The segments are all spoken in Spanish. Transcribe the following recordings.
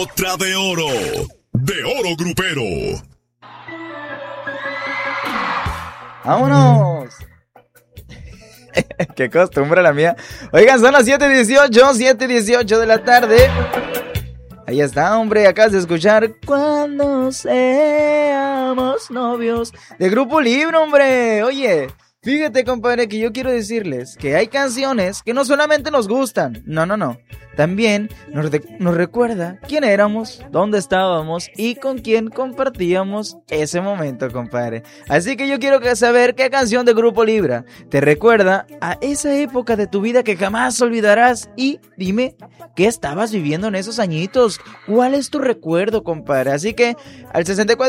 Otra de oro grupero. ¡Vámonos! Qué costumbre la mía. Oigan, son las 7:18 de la tarde. Ahí está, hombre, acabas de escuchar Cuando seamos novios, de Grupo Libre, hombre. Oye, fíjate, compadre, que yo quiero decirles que hay canciones que no solamente nos gustan, no. También nos recuerda quién éramos, dónde estábamos y con quién compartíamos ese momento, compadre. Así que yo quiero saber qué canción de Grupo Libra te recuerda a esa época de tu vida que jamás olvidarás. Y dime, ¿qué estabas viviendo en esos añitos? ¿Cuál es tu recuerdo, compadre? Así que al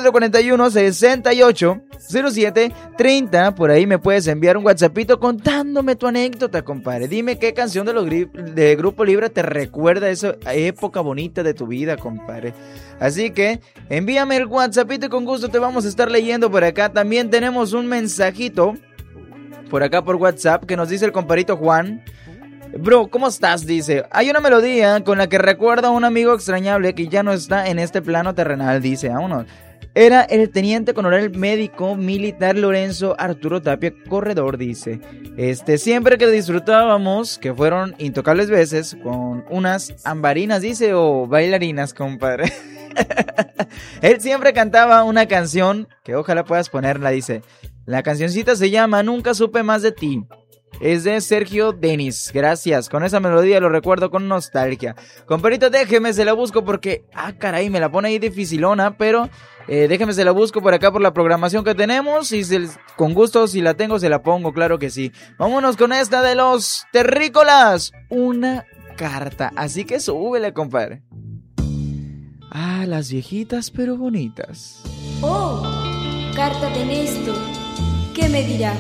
6441-680730, por ahí me puedes enviar un WhatsAppito contándome tu anécdota, compadre. Dime qué canción de Grupo Libra te recuerda esa época bonita de tu vida, compadre. Así que envíame el WhatsAppito y con gusto te vamos a estar leyendo por acá. También tenemos un mensajito por acá por WhatsApp que nos dice el compadrito Juan. Bro, ¿cómo estás? Dice, hay una melodía con la que recuerda a un amigo extrañable que ya no está en este plano terrenal. Dice, vámonos. Era el teniente coronel médico militar Lorenzo Arturo Tapia Corredor, dice. Siempre que disfrutábamos, que fueron intocables veces, con unas ambarinas, dice, o bailarinas, compadre. Él siempre cantaba una canción, que ojalá puedas ponerla, dice. La cancioncita se llama Nunca supe más de ti. Es de Sergio Denis, gracias. Con esa melodía lo recuerdo con nostalgia. Compadrito, déjeme, se la busco porque... caray, me la pone ahí dificilona, pero... déjeme, se la busco por acá por la programación que tenemos. Y con gusto, si la tengo, se la pongo, claro que sí. Vámonos con esta de los terrícolas. Una carta. Así que súbele, compadre. Las viejitas pero bonitas. Oh, carta de Néstor. ¿Qué me dirá?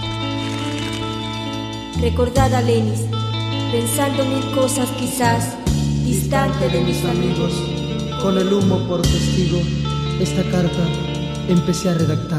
Recordad a Lenis, pensando mil cosas quizás, distante de mis amigos. Con el humo por testigo, esta carta empecé a redactar.